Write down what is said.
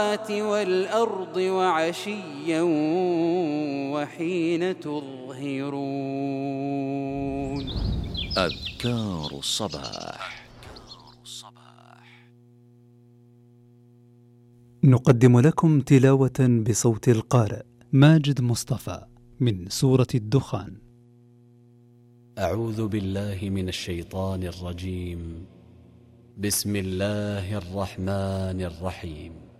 والأرض وعشيا وحين تظهرون. أذكار الصباح. نقدم لكم تلاوة بصوت القارئ ماجد مصطفى من سورة الدخان. أعوذ بالله من الشيطان الرجيم. بسم الله الرحمن الرحيم.